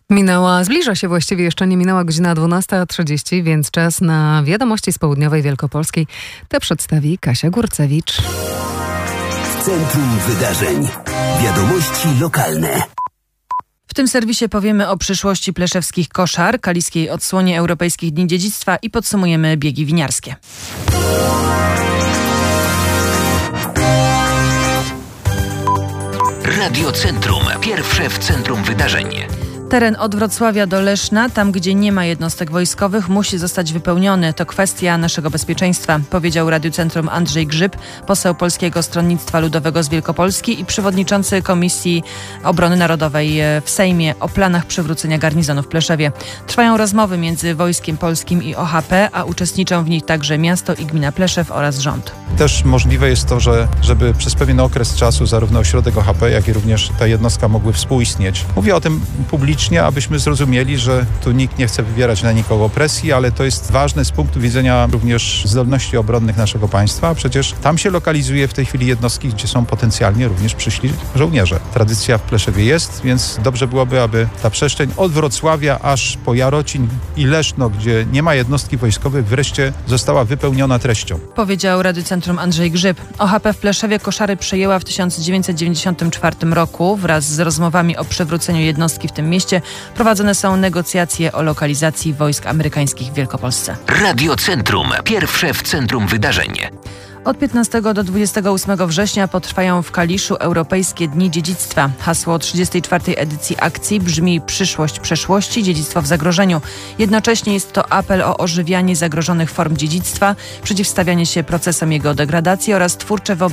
Zbliża się właściwie, jeszcze nie minęła godzina 12:30, więc czas na wiadomości z południowej Wielkopolskiej. Te przedstawi Kasia Górcewicz. W centrum wydarzeń. Wiadomości lokalne. W tym serwisie powiemy o przyszłości pleszewskich koszar, kaliskiej odsłonie Europejskich Dni Dziedzictwa i podsumujemy biegi winiarskie. Radio Centrum. Pierwsze w centrum wydarzeń. Teren od Wrocławia do Leszna, tam gdzie nie ma jednostek wojskowych, musi zostać wypełniony. To kwestia naszego bezpieczeństwa, powiedział Radiu Centrum Andrzej Grzyb, poseł Polskiego Stronnictwa Ludowego z Wielkopolski i przewodniczący Komisji Obrony Narodowej w Sejmie o planach przywrócenia garnizonu w Pleszewie. Trwają rozmowy między Wojskiem Polskim i OHP, a uczestniczą w nich także miasto i gmina Pleszew oraz rząd. Też możliwe jest to, żeby przez pewien okres czasu zarówno ośrodek OHP, jak i również ta jednostka mogły współistnieć. Mówię o tym publicznie, abyśmy zrozumieli, że tu nikt nie chce wywierać na nikogo presji, ale to jest ważne z punktu widzenia również zdolności obronnych naszego państwa. A przecież tam się lokalizuje w tej chwili jednostki, gdzie są potencjalnie również przyszli żołnierze. Tradycja w Pleszewie jest, więc dobrze byłoby, aby ta przestrzeń od Wrocławia aż po Jarocin i Leszno, gdzie nie ma jednostki wojskowej, wreszcie została wypełniona treścią. Powiedział Radiu Centrum Andrzej Grzyb. OHP w Pleszewie koszary przejęła w 1994 roku. Wraz z rozmowami o przywróceniu jednostki w tym mieście prowadzone są negocjacje o lokalizacji wojsk amerykańskich w Wielkopolsce. Radio Centrum. Pierwsze w centrum wydarzeń. Od 15 do 28 września potrwają w Kaliszu Europejskie Dni Dziedzictwa. Hasło 34. edycji akcji brzmi: przyszłość przeszłości, dziedzictwo w zagrożeniu. Jednocześnie jest to apel o ożywianie zagrożonych form dziedzictwa, przeciwstawianie się procesom jego degradacji oraz twórcze wyobrażenie